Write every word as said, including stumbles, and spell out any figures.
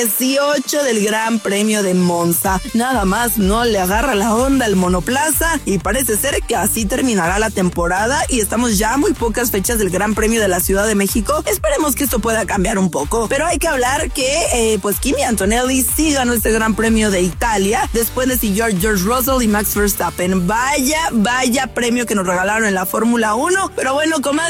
dieciocho del Gran Premio de Monza. Nada más no le agarra la onda al monoplaza y parece ser que así terminará la temporada y estamos ya a muy pocas fechas del Gran Premio de la Ciudad de México. Esperemos que esto pueda cambiar un poco, pero hay que hablar que eh, pues Kimi Antonelli sí ganó este Gran Premio de Italia después de si George, George Russell y Max Verstappen. Vaya, vaya premio que nos regalaron en la Fórmula uno, pero bueno, comadre,